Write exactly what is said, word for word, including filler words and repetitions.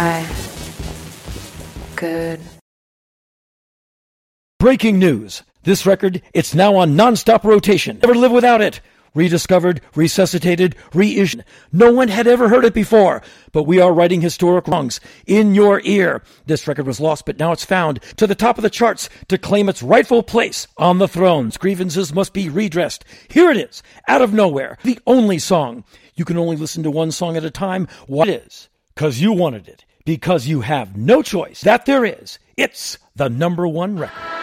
Good. Breaking news. This record, it's now on non-stop rotation. Never live without it. Rediscovered, resuscitated, reissued. No one had ever heard it before, but we are writing historic songs in your ear. This record was lost, but now it's found to the top of the charts to claim its rightful place on the thrones. Grievances must be redressed. Here it is, out of nowhere, the only song. You can only listen to one song at a time. What it is? Because you wanted it. Because you have no choice. That there is. It's the number one record.